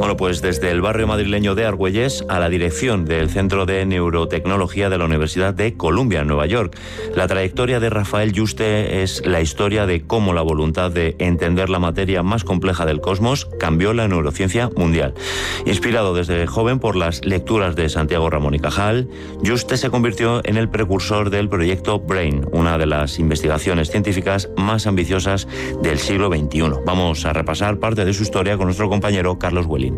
Bueno, pues desde el barrio madrileño de Argüelles a la dirección del Centro de Neurotecnología de la Universidad de Columbia, en Nueva York. La trayectoria de Rafael Yuste es la historia de cómo la voluntad de entender la materia más compleja del cosmos cambió la neurociencia mundial. Inspirado desde joven por las lecturas de Santiago Ramón y Cajal, Yuste se convirtió en el precursor del proyecto BRAIN, una de las investigaciones científicas más ambiciosas del siglo XXI. Vamos a repasar parte de su historia con nuestro compañero Carlos Huelín.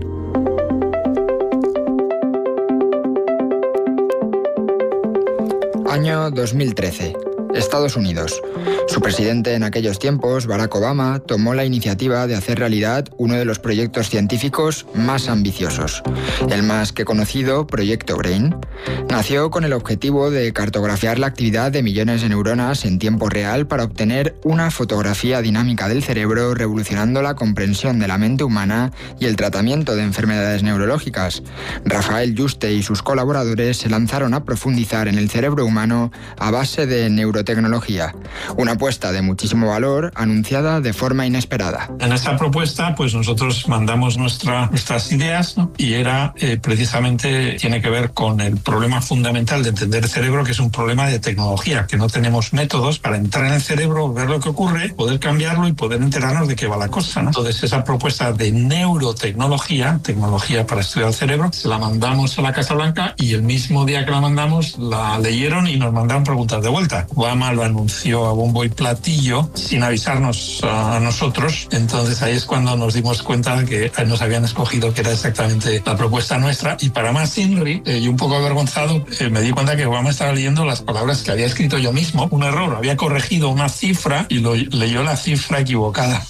Año 2013. Estados Unidos. Su presidente en aquellos tiempos, Barack Obama, tomó la iniciativa de hacer realidad uno de los proyectos científicos más ambiciosos, el más que conocido Proyecto BRAIN. Nació con el objetivo de cartografiar la actividad de millones de neuronas en tiempo real para obtener una fotografía dinámica del cerebro, revolucionando la comprensión de la mente humana y el tratamiento de enfermedades neurológicas. Rafael Yuste y sus colaboradores se lanzaron a profundizar en el cerebro humano a base de neurotecnología, una apuesta de muchísimo valor anunciada de forma inesperada. En esta propuesta, pues nosotros mandamos nuestras ideas, ¿no? Y era precisamente, tiene que ver con el problema fundamental de entender el cerebro, que es un problema de tecnología, que no tenemos métodos para entrar en el cerebro, ver lo que ocurre, poder cambiarlo y poder enterarnos de qué va la cosa, ¿no? Entonces esa propuesta de neurotecnología, tecnología para estudiar el cerebro, se la mandamos a la Casa Blanca y el mismo día que la mandamos la leyeron y nos mandaron preguntas de vuelta. Obama lo anunció a bombo y platillo sin avisarnos a nosotros. Entonces ahí es cuando nos dimos cuenta de que nos habían escogido, que era exactamente la propuesta nuestra. Y para más Inri, y un poco avergonzado, me di cuenta que Obama estaba leyendo las palabras que había escrito yo mismo. Un error, había corregido una cifra y leyó la cifra equivocada.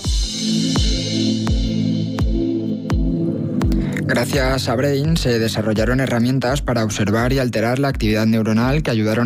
Gracias a BRAIN se desarrollaron herramientas para observar y alterar la actividad neuronal que ayudaron